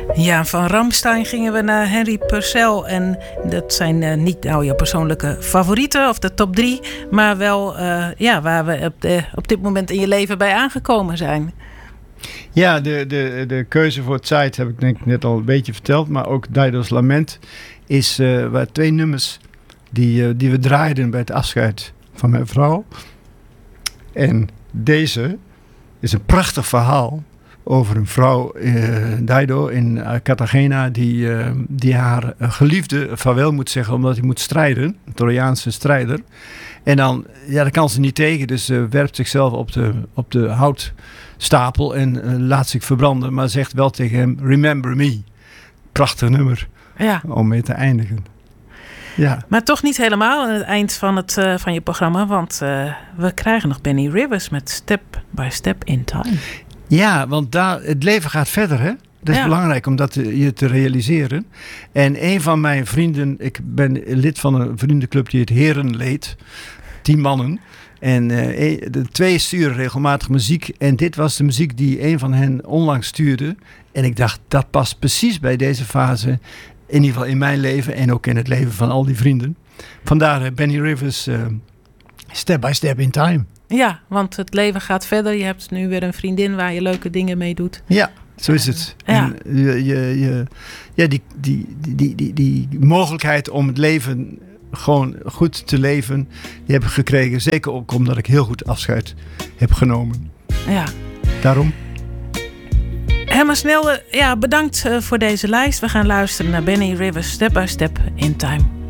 Ja, van Rammstein gingen we naar Henry Purcell. En dat zijn niet nou jouw persoonlijke favorieten of de top 3... maar wel waar we op dit moment in je leven bij aangekomen zijn. Ja, de keuze voor Zeit heb ik denk ik net al een beetje verteld. Maar ook Dido's Lament waren 2 nummers die we draaiden bij het afscheid van mijn vrouw. En deze is een prachtig verhaal over een vrouw, Dido in Cartagena, die haar geliefde vaarwel moet zeggen omdat hij moet strijden, een Trojaanse strijder. En dan kan ze niet tegen, dus ze werpt zichzelf op de houtstapel en laat zich verbranden, maar zegt wel tegen hem, remember me. Prachtig nummer om mee te eindigen. Ja. Maar toch niet helemaal aan het eind van je programma, want we krijgen nog Benny Rivers met Step by Step in Time. Ja, want het leven gaat verder, hè? Dat is belangrijk om dat je te realiseren. En een van mijn vrienden, ik ben lid van een vriendenclub die het Herenleed, 10 mannen. En de 2 sturen regelmatig muziek. En dit was de muziek die een van hen onlangs stuurde. En ik dacht, dat past precies bij deze fase. In ieder geval in mijn leven en ook in het leven van al die vrienden. Vandaar Benny Rivers, Step by Step in Time. Ja, want het leven gaat verder. Je hebt nu weer een vriendin waar je leuke dingen mee doet. Ja, zo is het. En die mogelijkheid om het leven gewoon goed te leven, die heb ik gekregen. Zeker ook omdat ik heel goed afscheid heb genomen. Ja. Daarom. Herman Snelde, bedankt voor deze lijst. We gaan luisteren naar Benny Rivers, Step by Step in Time.